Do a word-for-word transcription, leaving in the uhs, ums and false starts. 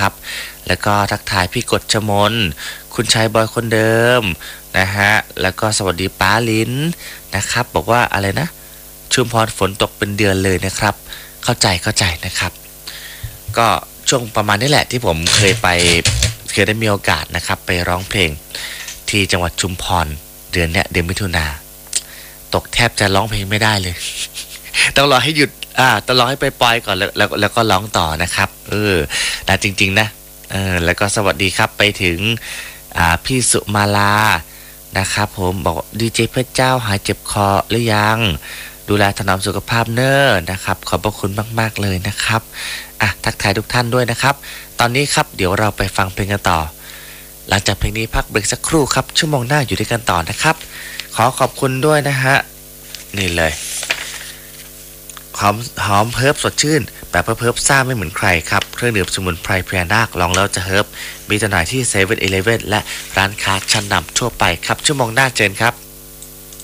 นะครับแล้วก็ทักทายพี่กฎชมนคุณชายบอยคนเดิมนะฮะแล้วก็สวัสดีป้าลิ้นนะครับบอกว่าอะไรนะชุมพรฝนตกเป็นเดือนเลยนะครับเข้าใจเข้าใจนะครับก็ช่วงประมาณนี้แหละที่ผมเคยไปเคยได้มีโอกาสนะครับไปร้องเพลงที่จังหวัดชุมพรเดือนเนี้ยเดือนมิถุนาตกแทบจะร้องเพลงไม่ได้เลย ต้องรอให้หยุดอ่าต้องรอให้ไปปล่อยก่อนแล้วแล้วแล้วก็ร้องต่อนะครับเออนะจริงๆนะเออแล้วก็สวัสดีครับไปถึงอ่าพี่สุมาลานะครับผมบอกดีเจเพชรเจ้าหายเจ็บคอหรือยังดูแลถนอมสุขภาพเนอะนะครับขอบพระคุณมากๆเลยนะครับอ่ะทักทายทุกท่านด้วยนะครับตอนนี้ครับเดี๋ยวเราไปฟังเพลงกันต่อหลังจากเพลงนี้พักเบรกสักครู่ครับชั่วโมงหน้าอยู่ด้วยกันต่อนะครับขอขอบคุณด้วยนะฮะนี่เลยหอมหอมเฮิร์บสดชื่นแบบเพิบซ่าไม่เหมือนใครครับเครื่องดื่มสมุนไพรพญานาคลองแล้วจะเฮิร์บมีจำหน่ายที่เซเว่นอีเลฟเว่นและร้านค้าชั้นนำทั่วไปครับชั่วโมงหน้าเจอกันครับ